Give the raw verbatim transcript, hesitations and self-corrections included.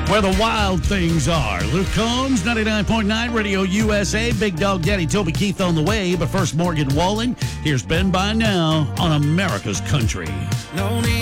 where the wild things are. Luke Combs, ninety-nine point nine Radio U S A. Big Dog Daddy Toby Keith on the way. But first, Morgan Wallen. Here's Ben By Now on America's Country. No need